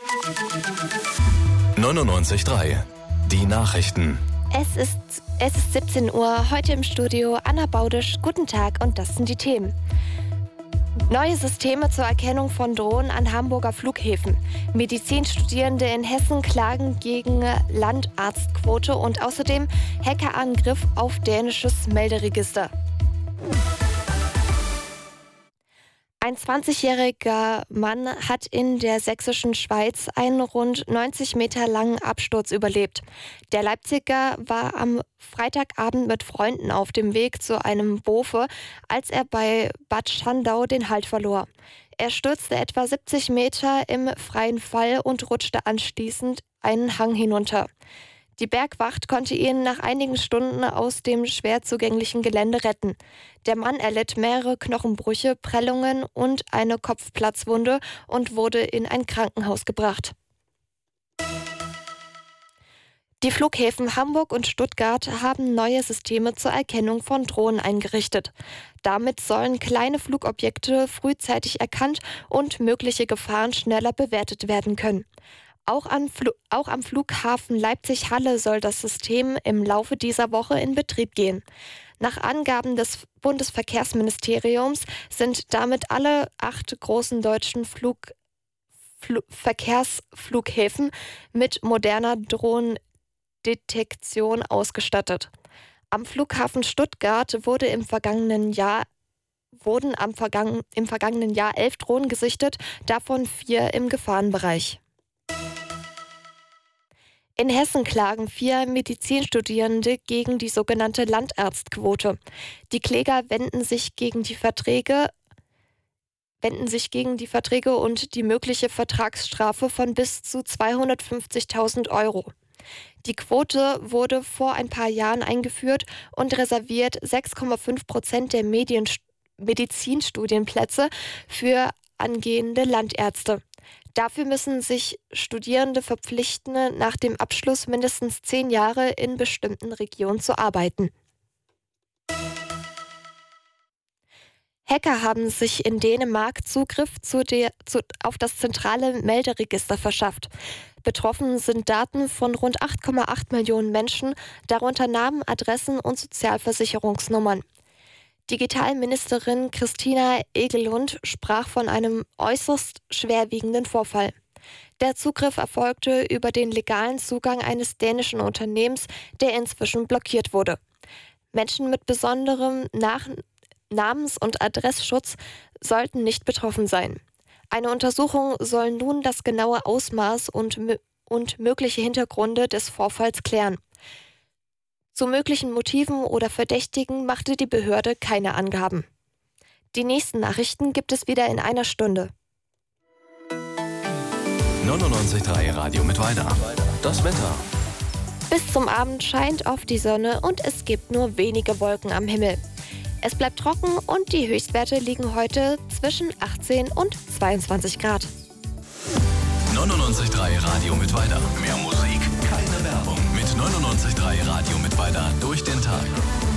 99.3 Die Nachrichten. Es ist 17 Uhr, heute im Studio Anna Baudisch. Guten Tag und das sind die Themen. Neue Systeme zur Erkennung von Drohnen an Hamburger Flughäfen. Medizinstudierende in Hessen klagen gegen Landarztquote und außerdem Hackerangriff auf dänisches Melderegister. Ein 20-jähriger Mann hat in der sächsischen Schweiz einen rund 90 Meter langen Absturz überlebt. Der Leipziger war am Freitagabend mit Freunden auf dem Weg zu einem Bofe, als er bei Bad Schandau den Halt verlor. Er stürzte etwa 70 Meter im freien Fall und rutschte anschließend einen Hang hinunter. Die Bergwacht konnte ihn nach einigen Stunden aus dem schwer zugänglichen Gelände retten. Der Mann erlitt mehrere Knochenbrüche, Prellungen und eine Kopfplatzwunde und wurde in ein Krankenhaus gebracht. Die Flughäfen Hamburg und Stuttgart haben neue Systeme zur Erkennung von Drohnen eingerichtet. Damit sollen kleine Flugobjekte frühzeitig erkannt und mögliche Gefahren schneller bewertet werden können. Auch am Flughafen Leipzig-Halle soll das System im Laufe dieser Woche in Betrieb gehen. Nach Angaben des Bundesverkehrsministeriums sind damit alle 8 großen deutschen Verkehrsflughäfen mit moderner Drohnendetektion ausgestattet. Am Flughafen Stuttgart wurden im vergangenen Jahr 11 Drohnen gesichtet, davon 4 im Gefahrenbereich. In Hessen klagen 4 Medizinstudierende gegen die sogenannte Landarztquote. Die Kläger wenden sich gegen die Verträge und die mögliche Vertragsstrafe von bis zu 250.000 Euro. Die Quote wurde vor ein paar Jahren eingeführt und reserviert 6,5% der Medizinstudienplätze für angehende Landärzte. Dafür müssen sich Studierende verpflichten, nach dem Abschluss mindestens 10 Jahre in bestimmten Regionen zu arbeiten. Hacker haben sich in Dänemark Zugriff auf das zentrale Melderegister verschafft. Betroffen sind Daten von rund 8,8 Millionen Menschen, darunter Namen, Adressen und Sozialversicherungsnummern. Digitalministerin Christina Egelund sprach von einem äußerst schwerwiegenden Vorfall. Der Zugriff erfolgte über den legalen Zugang eines dänischen Unternehmens, der inzwischen blockiert wurde. Menschen mit besonderem Namens- und Adressschutz sollten nicht betroffen sein. Eine Untersuchung soll nun das genaue Ausmaß und mögliche Hintergründe des Vorfalls klären. Zu möglichen Motiven oder Verdächtigen machte die Behörde keine Angaben. Die nächsten Nachrichten gibt es wieder in einer Stunde. 99.3 Radio Mittweida. Das Wetter. Bis zum Abend scheint oft die Sonne und es gibt nur wenige Wolken am Himmel. Es bleibt trocken und die Höchstwerte liegen heute zwischen 18 und 22 Grad. 99.3 Radio Mittweida. Mehr Musik, keine Werbung. Mit 99.3 Radio Mittweida durch den Tag.